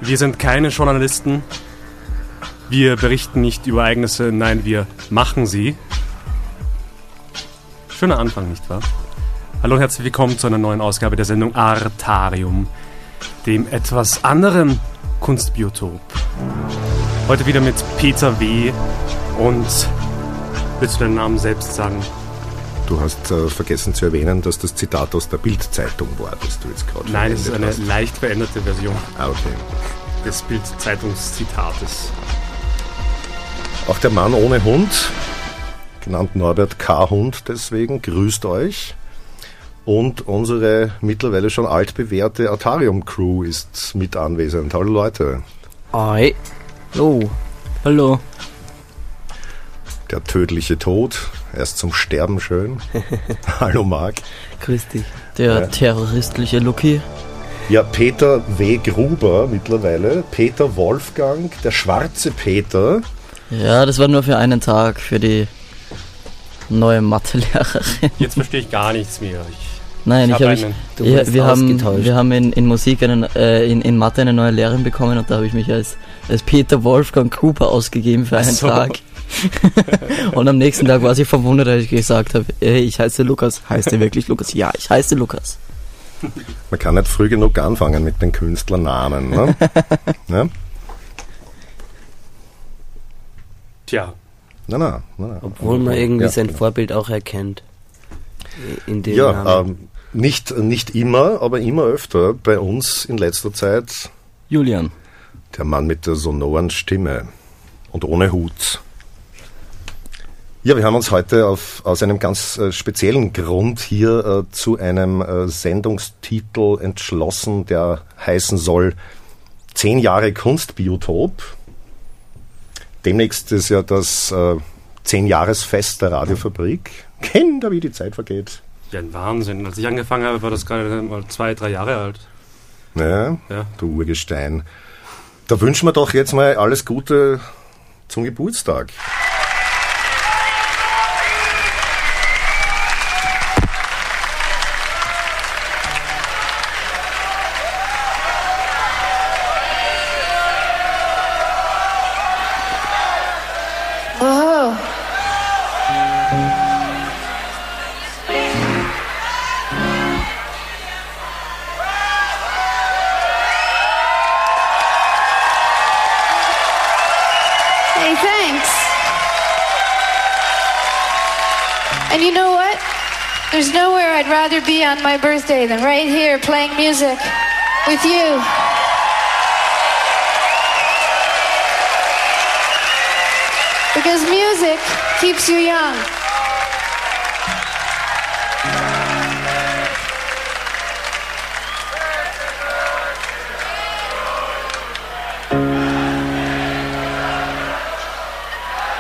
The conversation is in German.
Wir sind keine Journalisten. Wir berichten nicht über Ereignisse, nein, wir machen sie. Schöner Anfang, nicht wahr? Hallo und herzlich willkommen zu einer neuen Ausgabe der Sendung Artarium, dem etwas anderen Kunstbiotop. Heute wieder mit Peter W. Und willst du deinen Namen selbst sagen? Du hast vergessen zu erwähnen, dass das Zitat aus der Bild-Zeitung war, das du jetzt gerade Nein, es ist eine leicht veränderte Version. Okay. Des Bild-Zeitungszitates. Auch der Mann ohne Hund, genannt Norbert K. Hund deswegen, grüßt euch. Und unsere mittlerweile schon altbewährte Artarium-Crew ist mit anwesend. Hallo Leute. Hi. Hallo. Hallo. Der tödliche Tod, erst zum Sterben schön. Hallo Marc. Grüß dich. Der terroristliche Lucky. Ja, Peter W. Gruber mittlerweile. Peter Wolfgang, der schwarze Peter. Ja, das war nur für einen Tag, für die neue Mathelehrerin. Jetzt verstehe ich gar nichts mehr. Wir haben in Musik in Mathe eine neue Lehrerin bekommen und da habe ich mich als Peter Wolfgang Gruber ausgegeben für einen Tag. Und am nächsten Tag war sie verwundert, als ich gesagt habe, ich heiße Lukas. Heißt er wirklich Lukas? Ja, ich heiße Lukas. Man kann nicht früh genug anfangen mit den Künstlernamen, ne? Ja? Tja. Na. Obwohl man irgendwie sein Vorbild auch erkennt. In dem Namen. Nicht immer, aber immer öfter bei uns in letzter Zeit. Julian. Der Mann mit der sonoren Stimme und ohne Hut. Ja, wir haben uns heute aus einem ganz speziellen Grund hier zu einem Sendungstitel entschlossen, der heißen soll 10 Jahre Kunstbiotop. Demnächst ist ja das 10-Jahresfest der Radiofabrik. Kinder, wie die Zeit vergeht. Ja, ein Wahnsinn. Als ich angefangen habe, war das gerade mal 2-3 Jahre alt. Ja, du Urgestein. Da wünschen wir doch jetzt mal alles Gute zum Geburtstag. And you know what? There's nowhere I'd rather be on my birthday than right here playing music with you. Because music keeps you young.